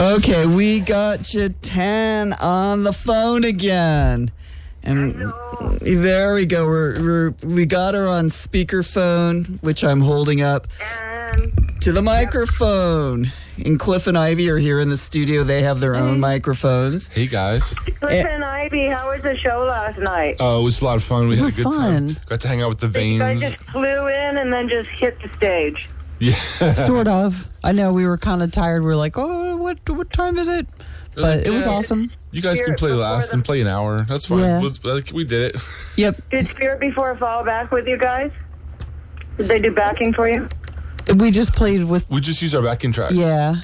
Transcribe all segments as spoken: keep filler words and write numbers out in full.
Okay, we got Jatan on the phone again. And there we go. We're, we're, we got her on speakerphone, which I'm holding up And to the microphone. And Cliff and Ivy are here in the studio. They have their own microphones. Hey, guys. Cliff and Ivy, how was the show last night? Oh, uh, it was a lot of fun. We It had a was good fun. time. Got to hang out with the You guys Veins. just flew in and then just hit the stage. Yeah. Sort of. I know we were kind of tired. We were like, oh, what what time is it? But it was Yeah. awesome. You guys can Spirit play before last the- and play an hour. That's fine. Yeah. Let's- like, We did it. Yep. Did Spirit Before Fall back with you guys? Did they do backing for you? We just played with, We just used our backing tracks. yeah.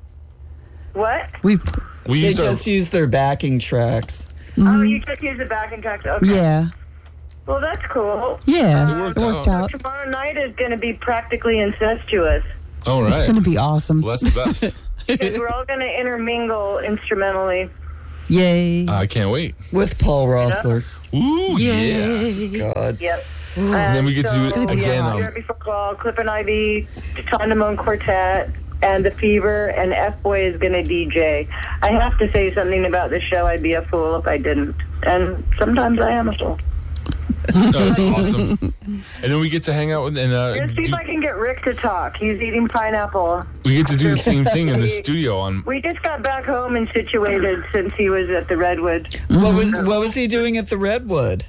What? We, We They used our, just use their backing tracks. Oh, you just used the backing tracks. Okay. yeah. Well, that's cool. Yeah. It worked It worked out. out. Tomorrow night is going to be practically incestuous. all right. It's going to be awesome. Well, that's the best. Because we're all going to intermingle instrumentally. Yay. I can't wait. With Paul Rossler. Ooh, Yay. yeah. God. Yep. And then we get to do so, it again. Yeah, Um, Spirit Before Fall, Cliff and Ivy, Tondamone Quartet, and The Fever, and F-Boy is going to D J. I have to say something about this show. I'd be a fool if I didn't. And sometimes I am a fool. no, that's awesome. And then we get to hang out with and uh, Let's see do, if I can get Rick to talk. He's eating pineapple. we get to do the same thing in the studio on. We just got back home and situated since he was at the Redwood. What was what was he doing at the Redwood?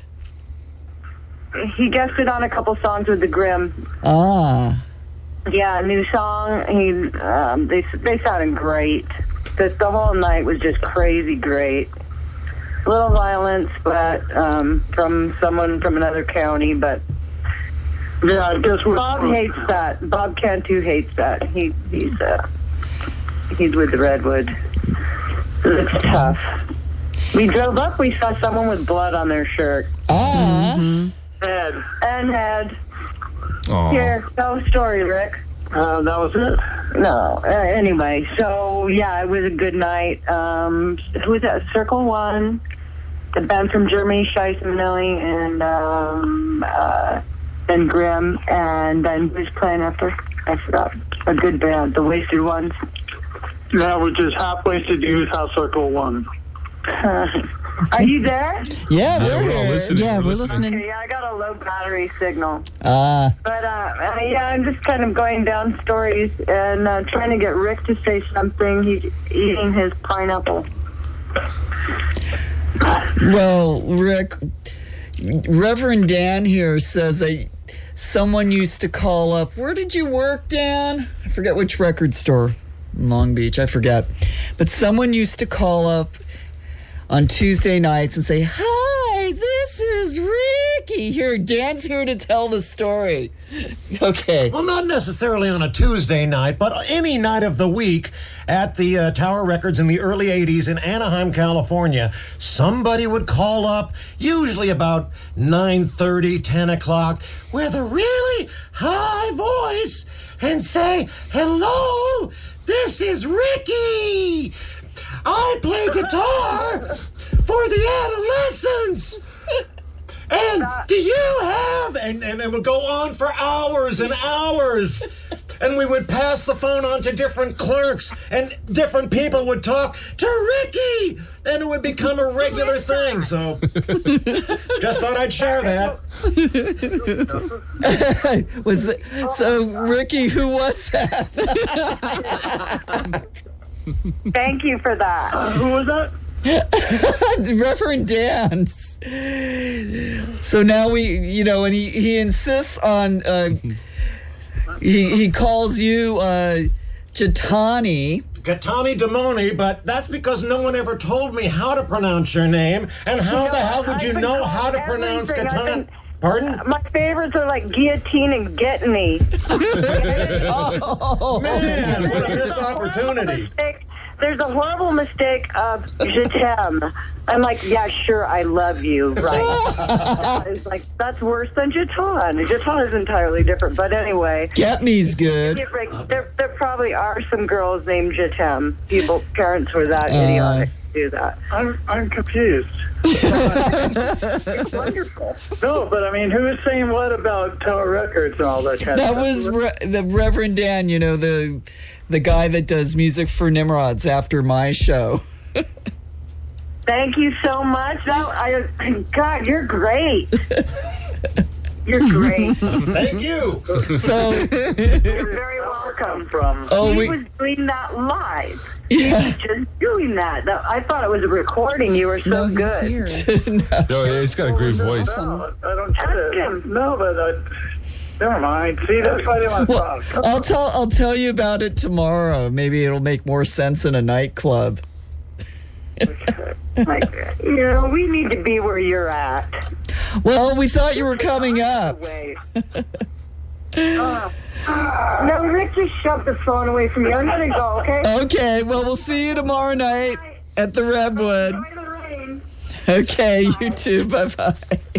He guested on a couple songs with the Grimm. Ah. Yeah, a new song. He, um, they they sounded great. The, the whole night was just crazy great. A little violence, but um, from someone from another county. But Yeah, I guess we're. Bob hates that. Bob Cantu hates that. He he's uh, he's with the Redwood. It's tough. We drove up. We saw someone with blood on their shirt Ah. Ed. and had Aw. here. Tell a story, Rick. Uh, that was it. No. Uh, anyway, so yeah, it was a good night. Um, who was that? Circle One, the band from Germany, Scheisse Manelli, and um, uh, and Grimm, and then who's playing after? I forgot. A good band, the Wasted Ones. Yeah, we're just halfway to Youth House Circle One. Uh, are you there? Yeah, Yeah, we're we're all here. listening. Yeah, we're listening. Okay, yeah, I got a low battery signal. Ah. But, uh, uh, yeah, I'm just kind of going down stories and uh, trying to get Rick to say something. He's eating his pineapple. Well, Rick, Reverend Dan here says that someone used to call up. Where did you work, Dan? I forget which record store in Long Beach. I forget. But someone used to call up on Tuesday nights and say, "Hi, this is Ricky." Here, Dan's here to tell the story. Okay. Well, not necessarily on a Tuesday night, but any night of the week at the uh, Tower Records in the early eighties in Anaheim, California, somebody would call up, usually about nine thirty, ten o'clock, with a really high voice and say, "Hello, this is Ricky. I play guitar for the adolescents. And do you have..." And, and it would go on for hours and hours. And we would pass the phone on to different clerks, and different people would talk to Ricky, and it would become a regular thing. So just thought I'd share that. Was the, so, Ricky, who was that? Thank you for that. Uh, who was that? Reverend Dan. So now we, you know, and he, he insists on, uh, he, he calls you uh, Jatani. Gaetani Damoni, but that's because no one ever told me how to pronounce your name, and how You the know, hell would I've you been know called how to pronounce everything. I've Gaetani? been- Pardon? My favorites are like Guillotine and Get Me. Oh, Man, what a missed opportunity. Mistake. There's a horrible mistake of Je t'aime. I'm like, yeah, sure, I love you, right? It's like, that's worse than Jatan. Jatan is entirely different. But anyway, Get Me's good. get Rick, there, there probably are some girls named Jatem. People, parents were that idiotic to do that. I'm I'm confused. It's wonderful. No, but I mean, who was saying what about Tower Records and all that kind That of was stuff? Re- the Reverend Dan, you know, the the guy that does music for Nimrods after my show. Thank you so much. That, I, God, you're great. You're great. Thank you. So, You're very welcome. From oh, he we, was doing that live. yeah. Just doing that. That- I thought it was a recording. You were so No, he's good. here. No, he's got a great voice. No, I don't get Ask it. him. No, but I, never mind. See, that's why I didn't want to Well, talk. I'll tell I'll tell you about it tomorrow. Maybe it'll make more sense in a nightclub. Like, you know, we need to be where you're at. Well, we thought you were coming up. Wait. Uh, no, Rick just shoved the phone away from you. I'm gonna go, okay? Okay, well, we'll see you tomorrow night at the Redwood. Enjoy the rain. Okay, you too. Bye bye.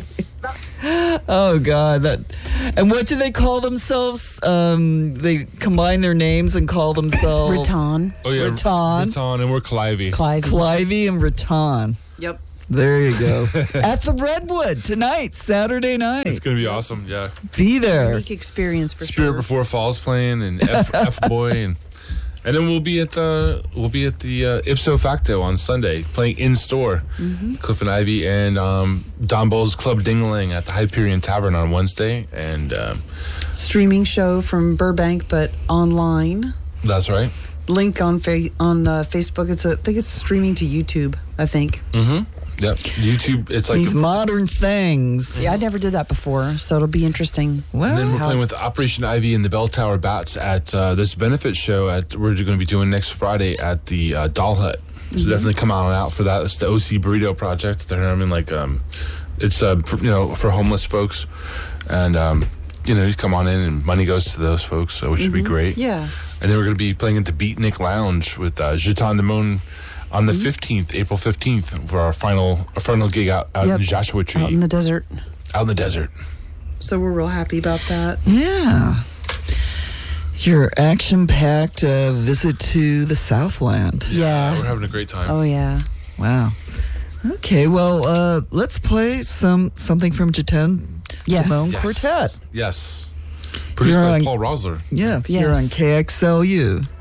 Oh God, that. And what do they call themselves? Um, they combine their names and call themselves Raton. Oh yeah, Raton. Raton, and we're Clivey. Clive. Clivey and Raton. Yep. There you go. At the Redwood tonight, Saturday It's night. gonna be awesome. Yeah, Be there. Unique experience for Spirit sure. Before Falls playing and F, F Boy and and then we'll be at the we'll be at the uh, Ipso Facto on Sunday playing in store. Mm-hmm. Cliff and Ivy and um, Don Bowles Club Dingaling at the Hyperion Tavern on Wednesday, and um, Streaming show from Burbank, but online. that's right. Link on fa- on uh, Facebook. It's a, I think it's streaming to YouTube. I think. Mm-hmm. Yep. YouTube. It's like These modern things. Yeah, I never did that before, so it'll be interesting. And then we're Well, playing with Operation Ivy and the Bell Tower Bats at uh, this benefit show at we're going to be doing next Friday at the uh, Doll Hut. So definitely come on out for that. It's the O C Burrito Project. They're I mean like um, it's uh, for, you know for homeless folks, and um, you know you come on in and money goes to those folks, so which should be great. Yeah. And then we're going to be playing at the Beatnik Lounge with uh, Jeton Demone on the fifteenth, April fifteenth, for our final our final gig out, out Yep. in Joshua Tree, Out in the desert. out in the desert. So we're real happy about that. yeah. Your action-packed uh, visit to the Southland. Yeah. We're having a great time. Oh yeah. Wow. Okay, well, uh, let's play some something from Jeton Yes. Demone Yes. Quartet. Yes. Produced You're by on- Paul Rosler. Yeah, here Yes. on K X L U.